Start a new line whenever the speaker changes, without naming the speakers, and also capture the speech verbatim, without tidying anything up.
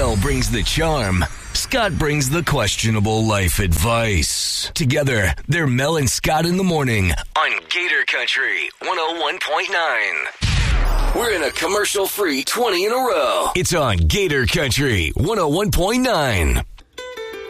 Mel brings the charm. Scott brings the questionable life advice. Together, they're Mel and Scott in the morning on Gator Country one oh one point nine. We're in a commercial-free twenty in a row. It's on Gator Country one oh one point nine.